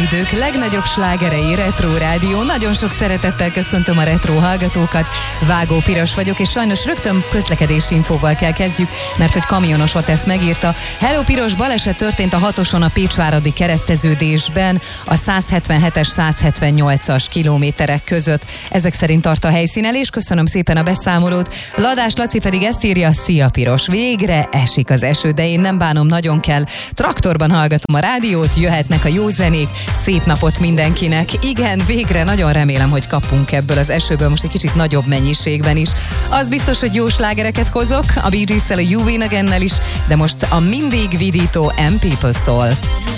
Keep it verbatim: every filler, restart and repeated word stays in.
idők legnagyobb slágerei Retro Rádió. Nagyon sok szeretettel köszöntöm a Retro hallgatókat. Vágó Piros vagyok, és sajnos rögtön közlekedési infóval kell kezdjük, mert hogy kamionos ezt megírta. Hello Piros, baleset történt a hatoson a Pécsváradi kereszteződésben a száz hetvenhetes száz hetvennyolcas kilométerek között. Ezek szerint tart a helyszínelés. Köszönöm szépen a beszámolót. Ladás Laci pedig ezt írja: szia Piros, végre esik az eső, de én nem bánom, nagyon kell. Traktorban hallgatom a rádiót, jöhetnek a jó zenék, szép napot mindenkinek. Igen, végre nagyon remélem, hogy kapunk ebből az esőből most egy kicsit nagyobb mennyiségben is. Az biztos, hogy jó slágereket hozok, a Bee Gees-szel, a You Win Again-nel is, de most a mindig vidító And People szól.